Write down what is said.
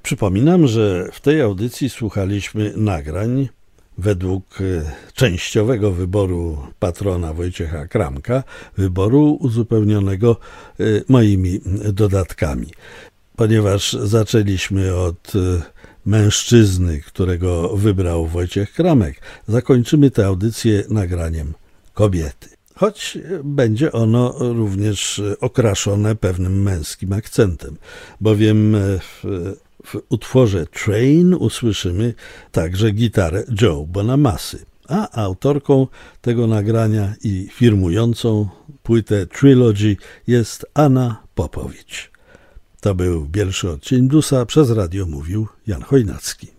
Przypominam, że w tej audycji słuchaliśmy nagrań według częściowego wyboru patrona Wojciecha Kramka, wyboru uzupełnionego moimi dodatkami. Ponieważ zaczęliśmy od mężczyzny, którego wybrał Wojciech Kramek, zakończymy tę audycję nagraniem kobiety. Choć będzie ono również okraszone pewnym męskim akcentem, bowiem w utworze Train usłyszymy także gitarę Joe Bonamassy, a autorką tego nagrania i firmującą płytę Trilogy jest Anna Popowicz. To był Bielszy Odcień Bluesa, przez radio mówił Jan Chojnacki.